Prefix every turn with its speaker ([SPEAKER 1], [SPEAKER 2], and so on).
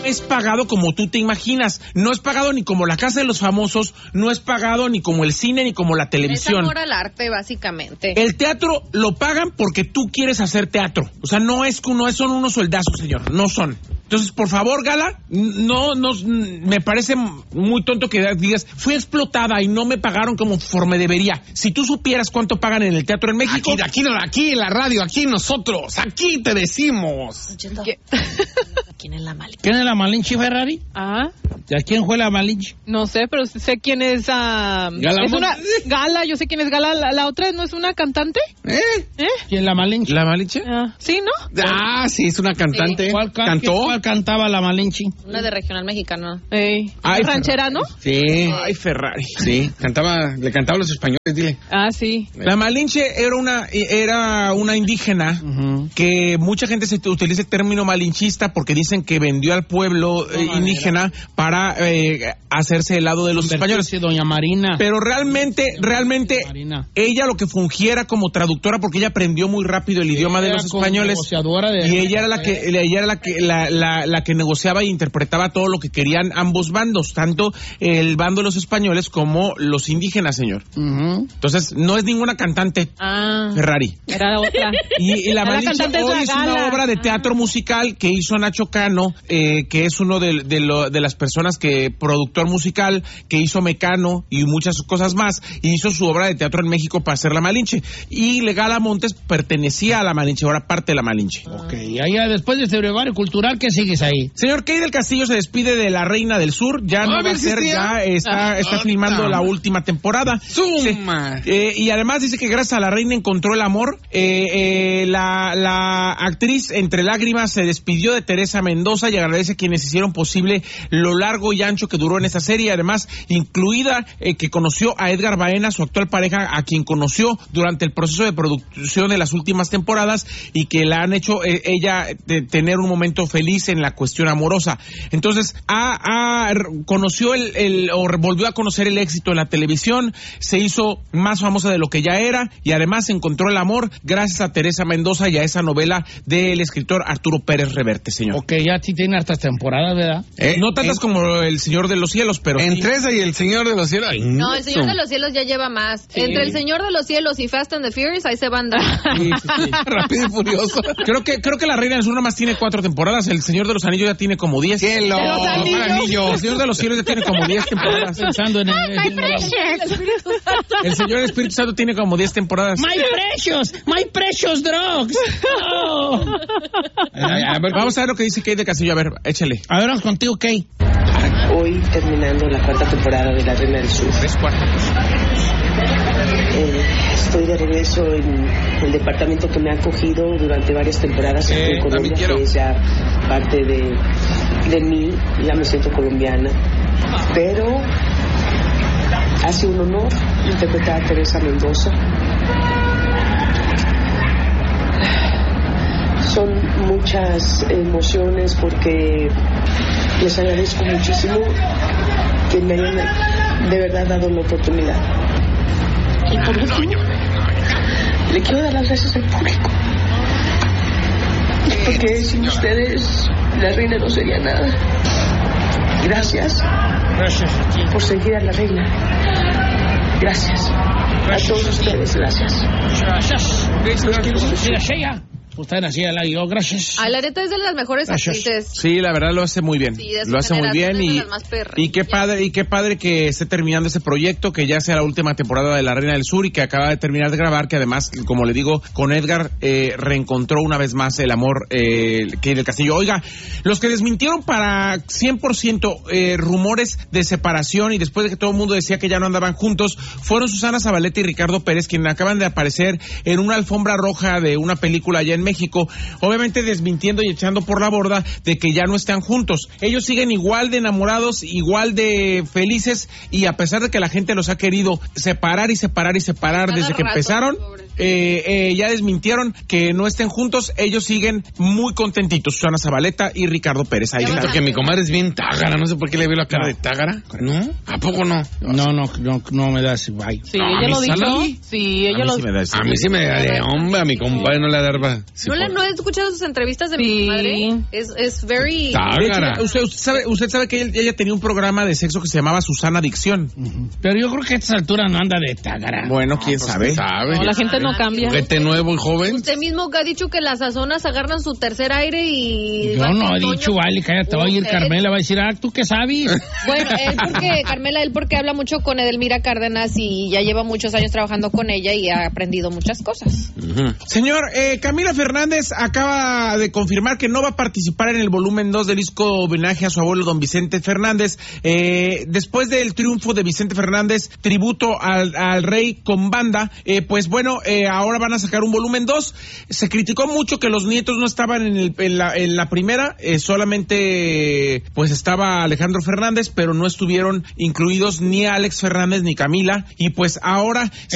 [SPEAKER 1] es pagado como tú te imaginas. No es pagado ni como la Casa de los Famosos, no es pagado ni como el cine ni como la televisión.
[SPEAKER 2] Es amor al arte, básicamente.
[SPEAKER 1] El teatro lo pagan porque tú quieres hacer teatro. O sea, no son unos soldazos, señor. No son. Entonces, por favor, Gala, no, me parece muy tonto que digas, fui explotada y no me pagaron conforme debería. Si tú supieras cuánto pagan en el teatro en México...
[SPEAKER 3] Aquí en la radio, aquí nosotros, aquí te decimos.
[SPEAKER 2] ¿Quién es la Malinche?
[SPEAKER 4] ¿Quién es la Malinche, Ferrari?
[SPEAKER 5] Ah,
[SPEAKER 4] ¿Y a quién fue la Malinche?
[SPEAKER 5] no sé, pero sé quién es.
[SPEAKER 4] Gala,
[SPEAKER 5] Es una Gala, yo sé quién es Gala. La otra no es una cantante.
[SPEAKER 4] ¿Quién es la Malinche?
[SPEAKER 1] ¿La Malinche?
[SPEAKER 5] Sí, ¿no?
[SPEAKER 3] Ah, sí, es una cantante. ¿Cantó?
[SPEAKER 4] ¿Cuál cantaba la Malinche?
[SPEAKER 2] Una de regional mexicano.
[SPEAKER 1] Ay,
[SPEAKER 5] ranchera, ¿no?
[SPEAKER 3] Sí.
[SPEAKER 1] Ay, Ferrari.
[SPEAKER 3] Sí, le cantaba a los españoles, dile.
[SPEAKER 5] Ah, sí.
[SPEAKER 1] La Malinche era una indígena que mucha gente se utiliza el término malinchista porque dicen que vendió al pueblo indígena para hacerse el lado de los españoles.
[SPEAKER 4] Doña Marina.
[SPEAKER 1] Pero realmente
[SPEAKER 4] Marina.
[SPEAKER 1] ella lo que fungiera como traductora porque ella aprendió muy rápido el idioma de los españoles y ella era la que negociaba e interpretaba todo lo que querían ambos bandos, tanto el bando de los españoles como los indígenas, señor. Entonces no es ninguna cantante Ferrari.
[SPEAKER 5] Era otra.
[SPEAKER 1] Y la Malinche hoy es
[SPEAKER 5] Gala.
[SPEAKER 1] una obra de teatro musical que hizo Nacho Cano, que es uno de las personas productor musical, que hizo Mecano y muchas cosas más, y hizo su obra de teatro en México para hacer La Malinche. Y Gala Montes pertenecía a La Malinche, ahora parte de La Malinche.
[SPEAKER 4] Ok, allá después de este brevario cultural, ¿qué sigues ahí?
[SPEAKER 1] Señor Kay del Castillo se despide de La Reina del Sur, ya no va a ser, ya está filmando la última temporada.
[SPEAKER 3] ¡Suma!
[SPEAKER 1] Y además dice que gracias a La Reina encontró el amor. La actriz entre lágrimas se despidió de Teresa Mendoza y agradece a quienes hicieron posible lo largo y ancho que duró en esta serie, además incluida que conoció a Edgar Baena, su actual pareja, a quien conoció durante el proceso de producción de las últimas temporadas y que la han hecho ella tener un momento feliz en la cuestión amorosa. Entonces conoció o volvió a conocer el éxito en la televisión, se hizo más famosa de lo que ya era y además encontró el amor gracias a Teresa Mendoza y a esa novela del escritor Arturo Pérez Reverte, señor.
[SPEAKER 4] Ok, ya sí tiene hartas temporadas, ¿verdad?
[SPEAKER 1] No tantas como El Señor de los Cielos, pero
[SPEAKER 3] entre esa y El Señor de los Cielos.
[SPEAKER 2] No, El Señor de los Cielos ya lleva más. Sí. Entre El Señor de los Cielos y Fast and the Furious, ahí se van a dar.
[SPEAKER 1] Sí. Rápido y Furioso. Creo que La Reina del Sur nada más tiene 4 temporadas. El Señor de los Anillos ya tiene como 10.
[SPEAKER 3] ¡Cielo!
[SPEAKER 1] El Señor de los Cielos ya tiene como 10 temporadas.
[SPEAKER 4] Pensando en
[SPEAKER 1] el Señor Espíritu Santo tiene como 10 temporadas.
[SPEAKER 4] My precious drugs. Oh.
[SPEAKER 1] A ver, vamos a ver lo que dice Kay de Castillo. A ver, échale.
[SPEAKER 4] A ver, vamos contigo, Kay.
[SPEAKER 6] Hoy terminando la 4ª temporada de La Reina del Sur.
[SPEAKER 1] 3/4.
[SPEAKER 6] Estoy de regreso en el departamento que me ha acogido durante varias temporadas aquí en Colombia, que es ya parte de mí, ya me siento colombiana. Pero ha sido un honor interpretar a Teresa Mendoza. Son muchas emociones porque les agradezco muchísimo que me hayan de verdad dado la oportunidad. Y por último, le quiero dar las gracias al público. Porque sin ustedes, La Reina no sería nada. Gracias por seguir a La Reina. Gracias. A todos ustedes, gracias. Los quiero mucho.
[SPEAKER 4] Usted así, gracias.
[SPEAKER 2] La neta es de las mejores actrices.
[SPEAKER 1] Sí, la verdad lo hace muy bien.
[SPEAKER 2] Sí,
[SPEAKER 1] lo hace muy bien
[SPEAKER 2] y
[SPEAKER 1] qué padre que esté terminando ese proyecto, que ya sea la última temporada de La Reina del Sur y que acaba de terminar de grabar, que además, como le digo, con Edgar reencontró una vez más el amor que del Castillo. Oiga, los que desmintieron para 100% rumores de separación y después de que todo el mundo decía que ya no andaban juntos, fueron Susana Zabaleta y Ricardo Pérez, quienes acaban de aparecer en una alfombra roja de una película allá en México, obviamente desmintiendo y echando por la borda de que ya no están juntos. Ellos siguen igual de enamorados, igual de felices, y a pesar de que la gente los ha querido separar desde que empezaron, ya desmintieron que no estén juntos. Ellos siguen muy contentitos, Susana Zabaleta y Ricardo Pérez. Ahí está.
[SPEAKER 3] Porque mi comadre es bien tágara, no sé por qué le veo la cara de tágara. ¿No? ¿A poco no?
[SPEAKER 4] No me das, bye.
[SPEAKER 5] Sí,
[SPEAKER 3] No,
[SPEAKER 5] ella lo
[SPEAKER 3] a mí
[SPEAKER 5] dijo. Sí, ella lo dijo.
[SPEAKER 3] A mí sí me da de hombre, a mi compadre no le da. Sí,
[SPEAKER 2] ¿No he escuchado sus entrevistas de mi madre? Es very...
[SPEAKER 3] tágara.
[SPEAKER 1] Usted sabe que ella tenía un programa de sexo que se llamaba Susana Adicción.
[SPEAKER 4] Pero yo creo que a estas alturas no anda de tágara.
[SPEAKER 1] Bueno, quién sabe.
[SPEAKER 5] No, la gente no cambia.
[SPEAKER 3] Juguete nuevo y joven.
[SPEAKER 2] Usted mismo que ha dicho que las sazonas agarran su tercer aire y...
[SPEAKER 4] Yo no he dicho, vale, cállate, va a ir Carmela, va a decir, ¿tú qué sabes?
[SPEAKER 2] Bueno, él porque habla mucho con Edelmira Cárdenas y ya lleva muchos años trabajando con ella y ha aprendido muchas cosas.
[SPEAKER 1] Señor, Camila Fernández acaba de confirmar que no va a participar en el volumen 2 del disco homenaje a su abuelo don Vicente Fernández. Después del triunfo de Vicente Fernández, tributo al rey con banda, pues bueno, ahora van a sacar un volumen 2. Se criticó mucho que los nietos no estaban en la primera, solamente pues estaba Alejandro Fernández, pero no estuvieron incluidos ni Alex Fernández ni Camila, y pues ahora